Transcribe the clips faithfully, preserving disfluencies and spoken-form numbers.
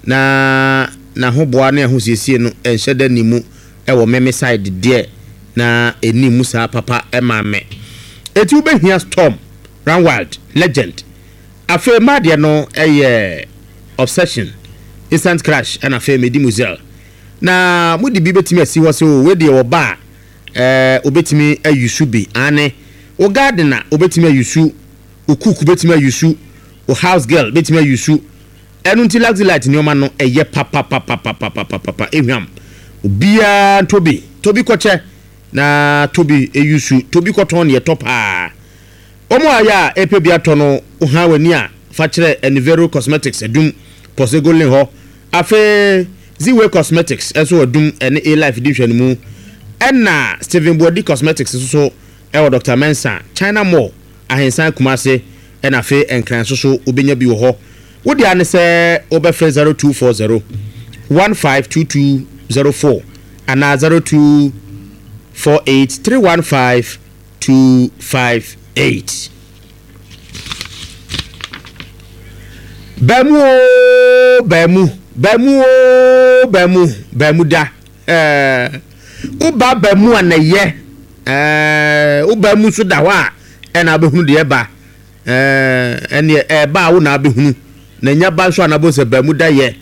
na na ho boa na ho siesie no enhye da ni mu e wo meme side de na eni mu sa papa e ma me eti wo behia Storm Ranwild legend afa ma de no eye obsession instant crash and afa medi muzel na mudi bi betimi asi wo se o we de wo ba eh obetimi ayusu bi ane o gardener obetimi ayusu o cook betimi ayusu o house girl betimi ayusu enu nti luxury light ni o ma no eye papa papa papa papa papa ehwam obia tobi tobi koche na tobi eyusu tobi koton ye topa omo aya epe bia to no o ha wani a fa kire Envero Cosmetics edum posegolin ho afe Ziwe Cosmetics eso edum ene A Life division mu enna Steven Body Cosmetics so so e Doctor Mensa China Mall ahensan Kumase ena afe enkran so so obenya bi wo ho wodi ane se obefre zero two four zero one five two two zero four ana zero two four eight three one five two five eight. Bemu bemu bemu bemu bemuda eh uba bemu anaye eh uba mu so da wa e na behunu de eba eh ene e ba wo na behunu na nya ba so anabo se bemuda ye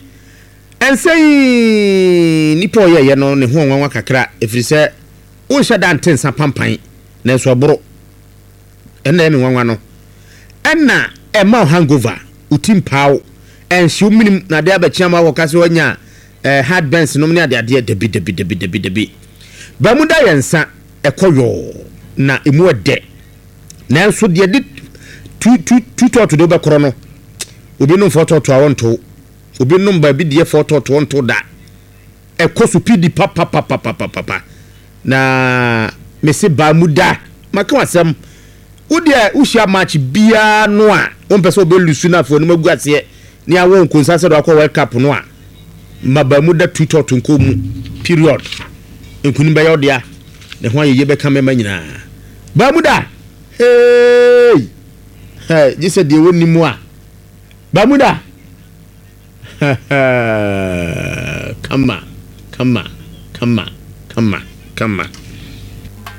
ensei nipo ye ye no ne ho nwanwa kakra efiri se wo hye da ntensa pampan na so boro ena emi nwanwa no ena e ma hangover utim paw en hye minim na de abachia ma wo kase wanya eh hard bench no ne ade ade debi debi debi debi debi bemuda yensa ekoyo na emu ede na enso de de tu tu tu to do be kro no obi no foto to awonto obi no mba bi de foto to wonto da ekosu pidi papa papa papa papa na mesi bamuda maka wasem wodi a uhia match bia no a ompese obelusu na afo no magu ase ni awo nkonsa se do akọ World Cup no a mabamuda twitter to nkomu period enkuni be yodia ne ho ayeye be ka mema nyina bamuda hey hey jise de woni mu a bamuda come on come on come on come on come on